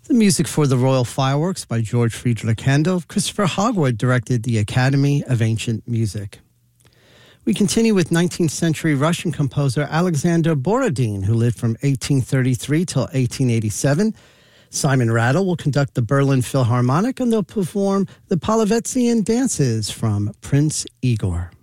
The music for The Royal Fireworks by George Friedrich Handel. Christopher Hogwood directed the Academy of Ancient Music. We continue with 19th century Russian composer Alexander Borodin, who lived from 1833 till 1887. Simon Rattle will conduct the Berlin Philharmonic, and they'll perform the Polovetzian dances from Prince Igor.